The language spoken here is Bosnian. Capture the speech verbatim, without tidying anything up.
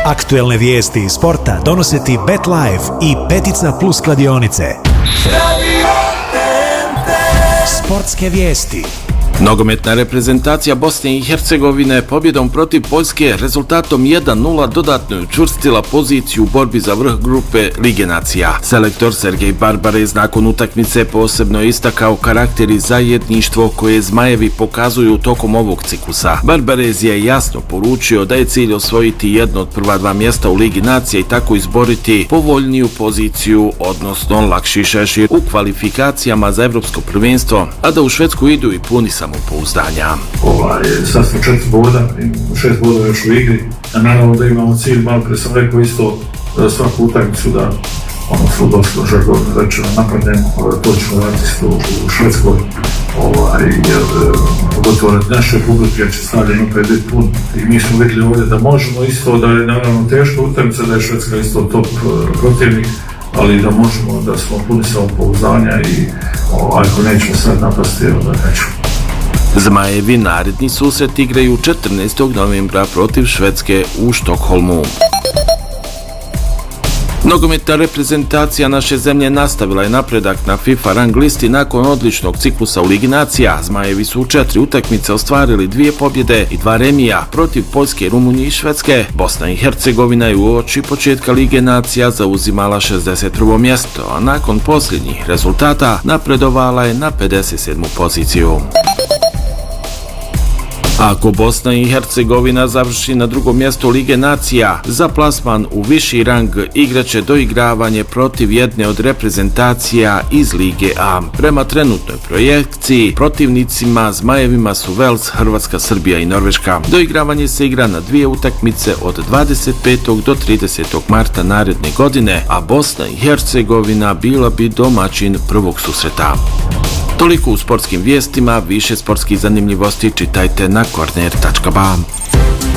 Aktuelne vijesti iz sporta donose ti BetLife i Petica Plus kladionice. Sportske vijesti. Nogometna reprezentacija Bosne i Hercegovine pobjedom protiv Poljske rezultatom jedan nula dodatno je učvrstila poziciju u borbi za vrh grupe Lige nacija. Selektor Sergej Barbarez nakon utakmice posebno je istakao karakter i zajedništvo koje Zmajevi pokazuju tokom ovog ciklusa. Barbarez je jasno poručio da je cilj osvojiti jedno od prva dva mjesta u Ligi nacija i tako izboriti povoljniju poziciju, odnosno lakši šešir u kvalifikacijama za evropsko prvenstvo, a da u Švedsku idu i puni samopouzdanja. Ovaj, sad smo četiri boda, šest boda još u igri, a naravno da imamo cilj, malo pre sam rekao isto svaku utakmicu da ono fudbalsko žargon rečeno napadnemo, to ćemo raditi u Švedskoj, ovaj, jer pogotovo radi naše publike će stavljeno opet biti pun i mi smo vidjeli ovdje da možemo isto, da je naravno teška utakmica, da je Švedska isto top protivnik, ali da možemo, da smo puni samopouzdanja i ovaj, ako nećemo sad napasti, onda nećemo. Zmajevi naredni susret igraju četrnaestog novembra protiv Švedske u Štokholmu. Nogometna reprezentacija naše zemlje nastavila je napredak na FIFA rang listi nakon odličnog ciklusa u Ligi nacija. Zmajevi su u četiri utakmice ostvarili dvije pobjede i dva remija protiv Poljske, Rumunije i Švedske. Bosna i Hercegovina je uoči početka Lige nacija zauzimala šezdeset prvo mjesto, a nakon posljednjih rezultata napredovala je na pedeset sedmu poziciju. Ako Bosna i Hercegovina završi na drugom mjestu Lige nacija, za plasman u viši rang igraće doigravanje protiv jedne od reprezentacija iz Lige A. Prema trenutnoj projekciji, protivnicima Zmajevima su Vels, Hrvatska, Srbija i Norveška. Doigravanje se igra na dvije utakmice od dvadeset petog do tridesetog marta naredne godine, a Bosna i Hercegovina bila bi domaćin prvog susreta. Toliko u sportskim vijestima, više sportskih zanimljivosti čitajte na korner tačka ba.